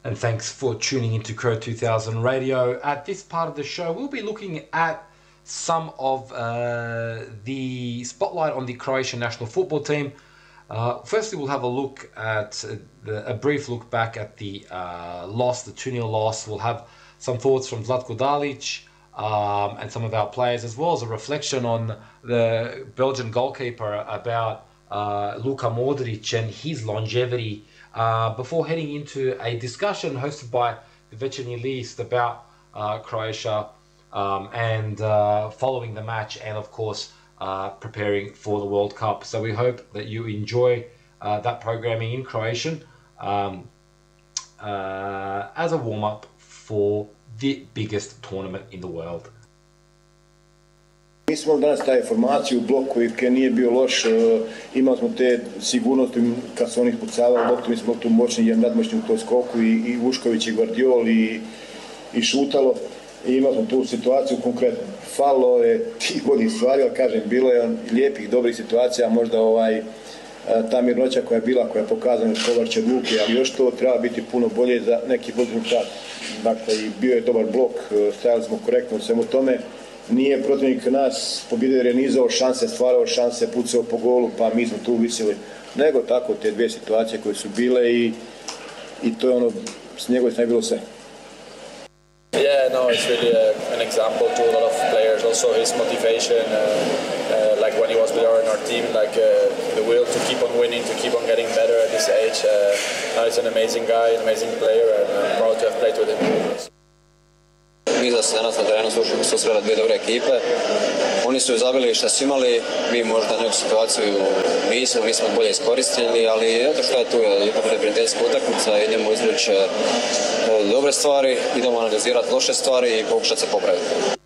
and thanks for tuning into Crow 2000 Radio. At this part of the show, we'll be looking at some of the spotlight on the Croatian national football team. Firstly, we'll have a brief look back at the loss, the 2-0 loss. We'll have some thoughts from Zlatko Dalic and some of our players, as well as a reflection on the Belgian goalkeeper about Luka Modric and his longevity, before heading into a discussion hosted by the Večernji List about Croatia and following the match, and of course preparing for the World Cup. So we hope that you enjoy that programming in Croatian as a warm-up for the biggest tournament in the world. Mi smo danas taj formaciju u bloku i nije bio loš, imali smo te sigurnosti kad su oni ispucavali loptu, mi smo tu moćni i nadmoćni u toj skoku i Vušković i Guardiol i Šutalo i imali smo tu situaciju konkretno. Falo je tih boljih stvari, ali kažem, bilo je lijepih, dobrih situacija, možda ta mirnoća koja je pokazana od Kovarče Luke, ali još to treba biti puno bolje za neki bolji rezultat. Dakle, i bio je dobar blok, stajali smo korektno u svemu tome. Nije protivnik nas pobjedio jer je nizao šanse, stvarao šanse, pucao po golu, pa mi smo tu visili. Nego tako te dvije situacije koje su bile i to je s njegove strane bilo sve. Yeah, no, it's really an example to a lot of players. Also his motivation, like when he was with our team, like the will to keep on winning, to keep on getting better at this age. He's an amazing guy, an amazing player, and I'm proud to have played with him. Mi da se danas na terenu susrela dvije dobre ekipe. Oni su zabili šta su imali, mi možda neku situaciju nismo bolje iskoristili, ali eto što je tu, ipak je prijateljska utakmica, idemo izvući dobre stvari, idemo analizirati loše stvari i pokušati se popraviti.